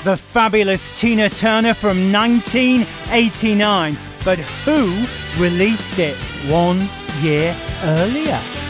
the fabulous Tina Turner from 1989. But who released it 1 year earlier?